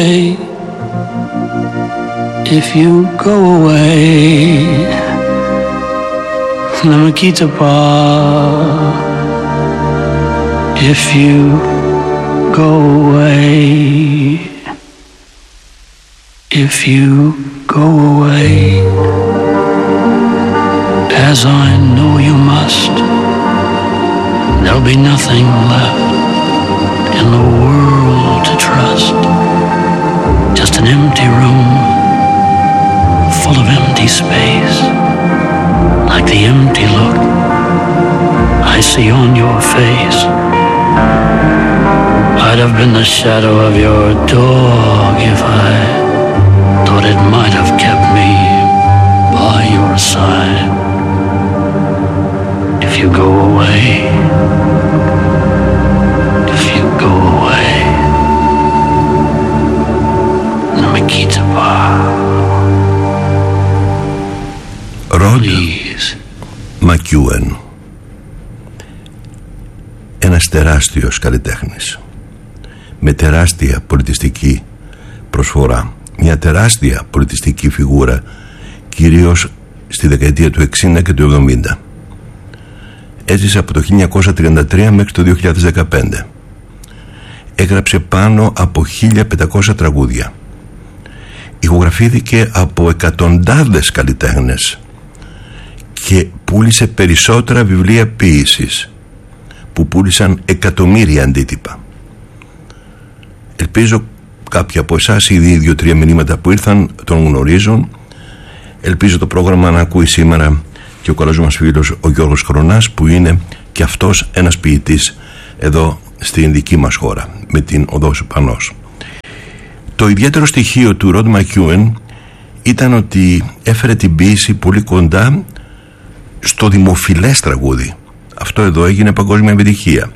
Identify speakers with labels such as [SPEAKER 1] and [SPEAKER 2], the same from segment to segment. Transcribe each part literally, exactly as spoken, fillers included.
[SPEAKER 1] If you go away, Namikita pa. If you go away, if you go away, as I know you must, there'll be nothing left in the world to trust. Just an empty room full of empty space, like the empty look I see on your face. I'd have been the shadow of your dog if I thought it might have kept me by your side. If you go away, if you go away, Namikita pa.
[SPEAKER 2] Ροντ Μακιούεν, ένας τεράστιος καλλιτέχνης με τεράστια πολιτιστική προσφορά, μια τεράστια πολιτιστική φιγούρα, κυρίως στη δεκαετία του εξήντα και του εβδομήντα. Έζησε από το χίλια εννιακόσια τριάντα τρία μέχρι το δύο χιλιάδες δεκαπέντε. Έγραψε πάνω από χίλια πεντακόσια τραγούδια. Ηχογραφήθηκε από εκατοντάδες καλλιτέχνες και πούλησε περισσότερα βιβλία ποίησης που πούλησαν εκατομμύρια αντίτυπα. Ελπίζω κάποιοι από εσάς, ήδη δύο-τρία μηνύματα που ήρθαν, τον γνωρίζουν. Ελπίζω το πρόγραμμα να ακούει σήμερα και ο καλός μας φίλος ο Γιώργος Χρονάς, που είναι και αυτός ένας ποιητής εδώ στην δική μας χώρα, με την Οδός Πανός. Το ιδιαίτερο στοιχείο του Ροντ Μακιούεν ήταν ότι έφερε την ποίηση πολύ κοντά στο δημοφιλές τραγούδι. Αυτό εδώ έγινε παγκόσμια επιτυχία.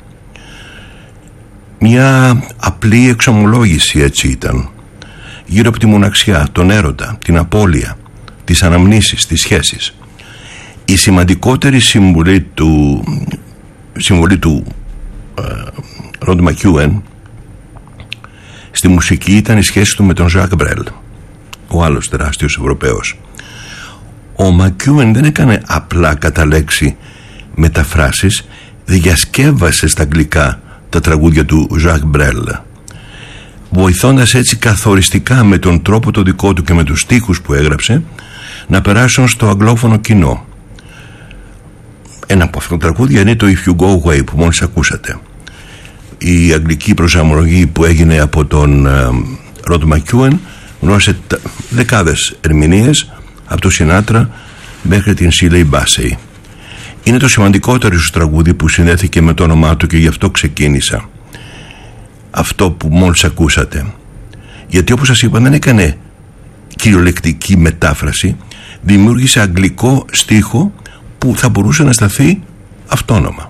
[SPEAKER 2] Μια απλή εξομολόγηση έτσι ήταν, γύρω από τη μοναξιά, τον έρωτα, την απώλεια, τις αναμνήσεις, τις σχέσεις. Η σημαντικότερη συμβολή του συμβολή του Ροντ Μακιούεν στη μουσική ήταν η σχέση του με τον Ζακ Μπρέλ, ο άλλος τεράστιος Ευρωπαίος. Ο Μακιούεν δεν έκανε απλά κατά λέξη μεταφράσεις, διασκεύασε στα αγγλικά τα τραγούδια του Ζακ Μπρέλ, βοηθώντας έτσι καθοριστικά με τον τρόπο το δικό του και με τους στίχους που έγραψε να περάσουν στο αγγλόφωνο κοινό. Ένα από αυτά τα τραγούδια είναι το If You Go Away που μόλις ακούσατε. Η αγγλική προσαρμογή που έγινε από τον Ροντ Μακιούεν γνώρισε δεκάδες ερμηνείες, από το Σινάτρα μέχρι την Σίλεϊ Μπάσεϊ. Είναι το σημαντικότερο σου τραγούδι που συνδέθηκε με το όνομά του και γι' αυτό ξεκίνησα αυτό που μόλις ακούσατε, γιατί όπως σας είπα δεν έκανε κυριολεκτική μετάφραση, δημιούργησε αγγλικό στίχο που θα μπορούσε να σταθεί αυτόνομα.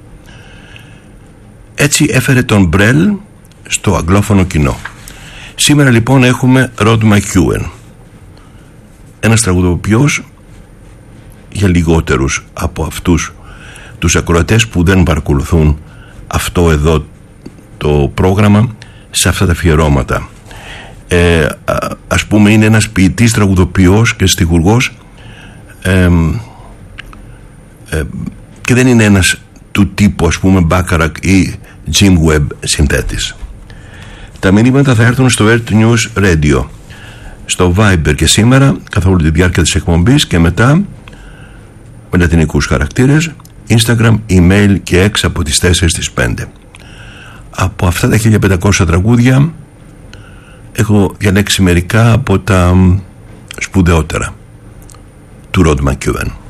[SPEAKER 2] Έτσι έφερε τον Μπρέλ στο αγγλόφωνο κοινό. Σήμερα λοιπόν έχουμε Ροντ Μακιούεν, ένας τραγουδοποιός για λιγότερους από αυτούς τους ακροατές που δεν παρακολουθούν αυτό εδώ το πρόγραμμα σε αυτά τα αφιερώματα. Ε, α, ας πούμε είναι ένας ποιητής, τραγουδοποιός και στιχουργός, ε, ε, και δεν είναι ένας του τύπου ας πούμε Bacharach ή Jim Webb συνθέτης. Τα μηνύματα θα έρθουν στο Earth News Radio, στο Viber και σήμερα καθ' όλη τη διάρκεια της εκπομπής, και μετά με λατινικούς χαρακτήρες, Instagram, email και έξω από τις τέσσερις στις πέντε. Από αυτά τα χίλια πεντακόσια τραγούδια έχω διαλέξει μερικά από τα σπουδαιότερα του Ροντ Μακιούεν.